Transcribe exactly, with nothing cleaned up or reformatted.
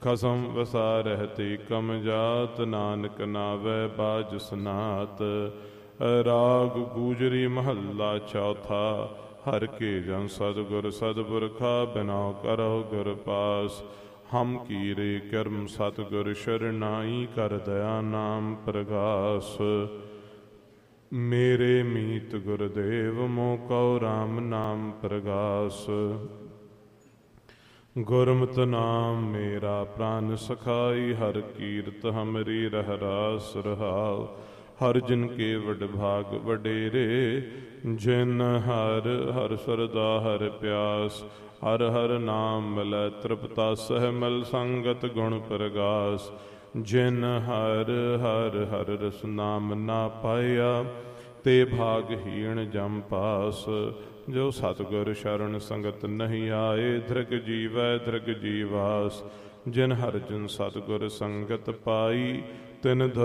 ਖਸਮ ਵਸਾ ਰਹਿਤੀ ਕਮ ਜਾਤ, ਨਾਨਕ ਨਾਵੈ ਬਾਜ ਸਨਾਤ। ਰਾਗ ਗੂਜਰੀ ਮਹੱਲਾ ਚੌਥਾ। ਹਰ ਕੇ ਜਨ ਸਤਿਗੁਰ ਸਤਿਪੁਰਖਾ, ਬਿਨਉ ਕਰਹੁ ਗੁਰ ਪਾਸ। ਹਮ ਕੀਰੇ ਕਰਮ ਸਤਿਗੁਰ ਸ਼ਰਨਾਈ, ਕਰ ਦਇਆ ਨਾਮ ਪ੍ਰਗਾਸ। ਮੇਰੇ ਮੀਤ ਗੁਰਦੇਵ, ਮੋਹ ਕਉ ਰਾਮ ਨਾਮ ਪ੍ਰਗਾਸ। ਗੁਰਮਤਿ ਨਾਮ ਮੇਰਾ ਪ੍ਰਾਨ ਸਖਾਈ, ਹਰ ਕੀਰਤ ਹਮਰੀ ਰਹਿ ਰਾਸ ਰਹਾਉ। ਹਰ ਜਿਨ ਕੇ ਵਡ ਭਾਗ ਵਡੇਰੇ, ਜਿਨ ਹਰ ਹਰ ਸਰਦਾ ਹਰ ਪਿਆਸ। ਹਰ ਹਰ ਨਾਮ ਮਿਲੈ ਤ੍ਰਿਪਤਾ, ਸਹਿ ਮਿਲ ਸੰਗਤ ਗੁਣ ਪ੍ਰਗਾਸ। ਜਿਨ ਹਰ ਹਰ ਹਰ ਰਸ ਨਾਮ ਨਾ ਪਾਇਆ, ਤੇ ਭਾਗਹੀਣ ਜਮ ਪਾਸ। ਜੋ ਸਤਿਗੁਰ ਸ਼ਰਨ ਸੰਗਤ ਨਹੀਂ ਆਏ, ਧ੍ਰਿਗ ਜੀਵੈ ਧ੍ਰਿਗ ਜੀਵਾਸ। ਜਿਨ ਹਰ ਜਨ ਸਤਿਗੁਰ ਸੰਗਤ ਪਾਈ, ਤਿਨ